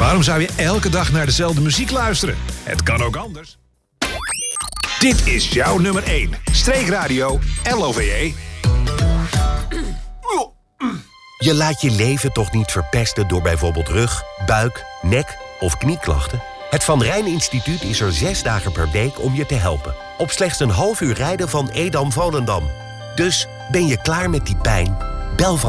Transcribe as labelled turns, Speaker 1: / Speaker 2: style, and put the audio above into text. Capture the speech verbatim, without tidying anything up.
Speaker 1: Waarom zou je elke dag naar dezelfde muziek luisteren? Het kan ook anders. Dit is jouw nummer één. Streekradio L O V E.
Speaker 2: Je laat je leven toch niet verpesten door bijvoorbeeld rug, buik, nek of knieklachten? Het Van Rijn Instituut is er zes dagen per week om je te helpen. Op slechts een half uur rijden van Edam-Volendam. Dus ben je klaar met die pijn? Bel van